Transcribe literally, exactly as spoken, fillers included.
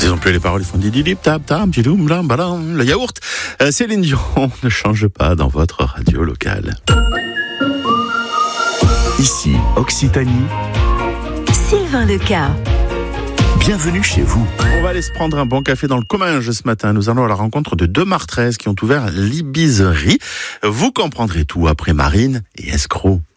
disons plus les paroles, ils font dididip tap tam tidoum blam balam. Le yaourt, euh, Céline Dion ne change pas dans votre radio locale. Ici, Occitanie. Sylvain Leca. Bienvenue chez vous. On va aller se prendre un bon café dans le Comminges ce matin. Nous allons à la rencontre de deux martraises qui ont ouvert l'Ibiserie. Vous comprendrez tout après Marine et Escroc.